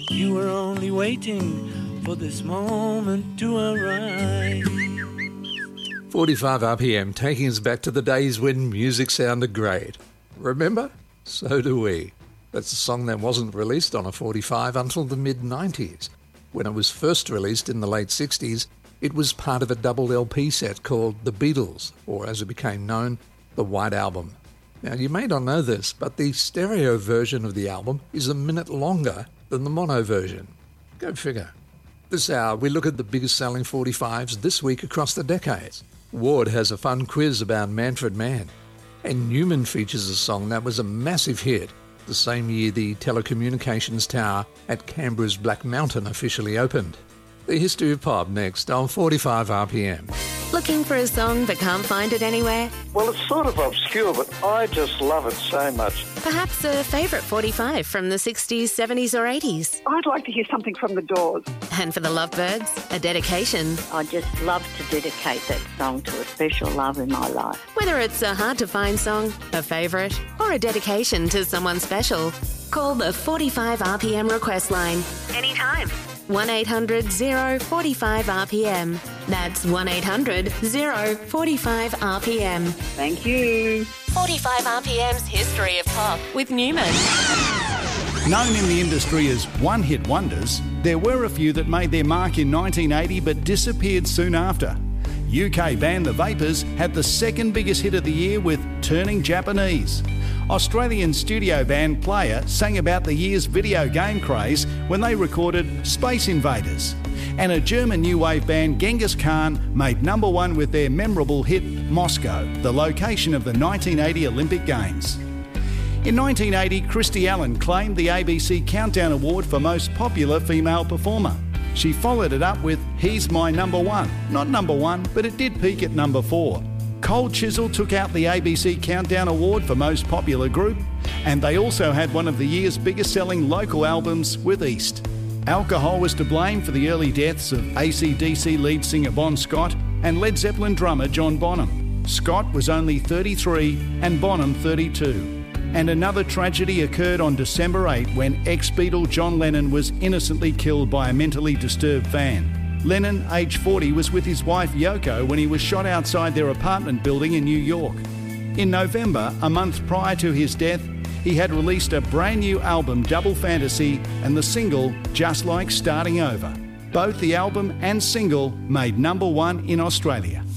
You were only waiting for this moment to arise. 45 RPM, taking us back to the days when music sounded great. Remember? So do we. That's a song that wasn't released on a 45 until the mid-90s. When it was first released in the late 60s, it was part of a double LP set called The Beatles, or as it became known, The White Album. Now, you may not know this, but the stereo version of the album is a minute longer than the mono version. Go figure. This hour, we look at the biggest selling 45s this week across the decades. Ward has a fun quiz about Manfred Mann. And Newman features a song that was a massive hit the same year the telecommunications tower at Canberra's Black Mountain officially opened. The history of pop next on 45 RPM. Looking for a song but can't find it anywhere? Well, it's sort of obscure, but I just love it so much. Perhaps a favourite 45 from the 60s, 70s or 80s? I'd like to hear something from The Doors. And for the Lovebirds, a dedication. I just love to dedicate that song to a special love in my life. Whether it's a hard-to-find song, a favourite, or a dedication to someone special, call the 45 RPM request line anytime. 1-800-045-RPM. That's 1-800-045-RPM. Thank you. 45 RPM's History of Pop with Newman. Known in the industry as one-hit wonders, there were a few that made their mark in 1980 but disappeared soon after. UK band The Vapors had the second biggest hit of the year with Turning Japanese. Australian studio band Player sang about the year's video game craze when they recorded Space Invaders. And a German new wave band Genghis Khan made number one with their memorable hit Moscow, the location of the 1980 Olympic Games. In 1980, Christy Allen claimed the ABC Countdown Award for Most Popular Female Performer. She followed it up with He's My Number One. Not number one, but it did peak at number 4. Cold Chisel took out the ABC Countdown Award for Most Popular Group, and they also had one of the year's biggest selling local albums with East. Alcohol was to blame for the early deaths of AC/DC lead singer Bon Scott and Led Zeppelin drummer John Bonham. Scott was only 33 and Bonham 32. And another tragedy occurred on December 8 when ex-Beatle John Lennon was innocently killed by a mentally disturbed fan. Lennon, aged 40, was with his wife Yoko when he was shot outside their apartment building in New York. In November, a month prior to his death, he had released a brand new album, Double Fantasy, and the single, Just Like Starting Over. Both the album and single made number one in Australia.